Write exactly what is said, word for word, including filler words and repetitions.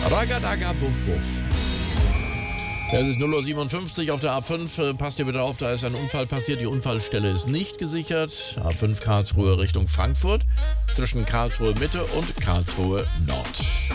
Ragadaga Buff Buff. Es ist null Uhr siebenundfünfzig auf der A fünf. Passt ihr bitte auf, da ist ein Unfall passiert. Die Unfallstelle ist nicht gesichert. A fünf Karlsruhe Richtung Frankfurt zwischen Karlsruhe Mitte und Karlsruhe Nord.